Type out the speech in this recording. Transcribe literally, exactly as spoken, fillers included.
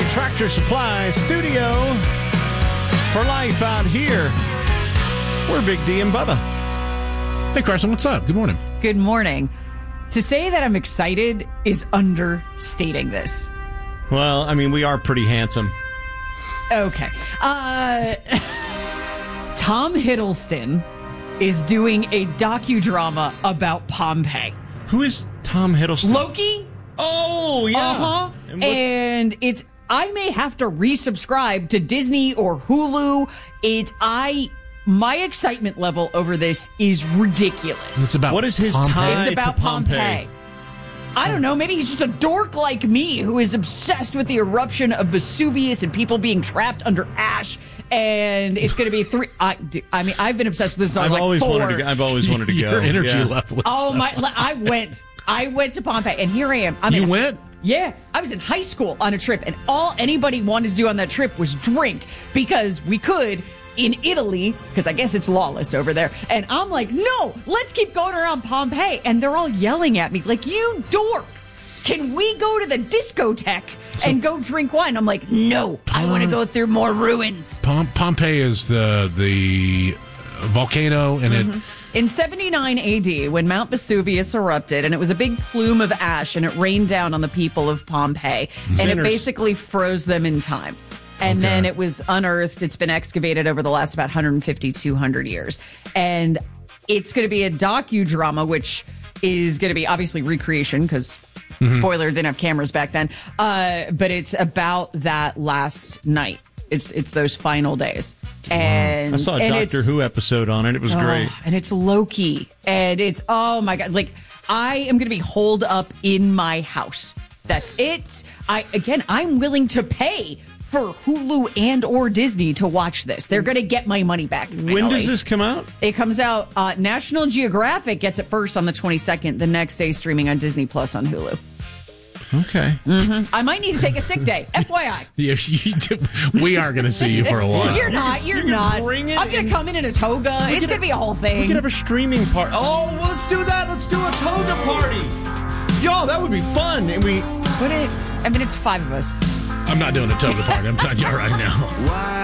Tractor Supply Studio for life out here. We're Big D and Bubba. Hey, Carson, what's up? Good morning. Good morning. To say that I'm excited is understating this. Well, I mean, we are pretty handsome. Okay. Uh, Tom Hiddleston is doing a docudrama about Pompeii. Who is Tom Hiddleston? Loki? Oh, yeah. Uh-huh. And, and it's, I may have to resubscribe to Disney or Hulu. It, I, my excitement level over this is ridiculous. It's about what is his Pompeii? tie It's about to Pompeii? Pompeii. I don't know. Maybe he's just a dork like me who is obsessed with the eruption of Vesuvius and people being trapped under ash. And it's going to be three. I, I mean, I've been obsessed with this on I've like always four. wanted to go. I've always wanted to go. Your energy yeah. level. Is Oh so- my! I went. I went to Pompeii, and here I am. I'm You in, went? Yeah, I was in high school on a trip, and all anybody wanted to do on that trip was drink because we could. In Italy, because I guess it's lawless over there. And I'm like, no, let's keep going around Pompeii. And they're all yelling at me like, you dork. Can we go to the discotheque So- and go drink wine? I'm like, no, I want to go through more ruins. Pom- Pompeii is the the volcano, and it. In seventy-nine A D, when Mount Vesuvius erupted, and it was a big plume of ash, and it rained down on the people of Pompeii, and it Sinners. basically froze them in time. And Okay. then it was unearthed. It's been excavated over the last about one hundred fifty, two hundred years. And it's going to be a docudrama, which is going to be obviously recreation, because, spoiler, didn't have cameras back then. Uh, but it's about that last night. It's it's those final days. And I saw a and Doctor it's- Who episode on it. It was great. Oh, and it's Loki. And it's, oh my God. Like, I am going to be holed up in my house. That's it. I, again, I'm willing to pay for Hulu and or Disney to watch this. They're going to get my money back. Finally. When does this come out? It comes out, uh, National Geographic gets it first on the twenty-second. The next day streaming on Disney Plus on Hulu. Okay. I might need to take a sick day. F Y I. Yeah, you do- we are going to see you for a while. You're not. You're, You can not. bring it I'm going in- to come in in a toga. It's going to be a whole thing. We could have a streaming party. Oh, well, let's do that. Let's do a toga party. Yo, that would be fun. And we. Would it? I mean, it's five of us. I'm not doing a toga party. I'm telling you right now.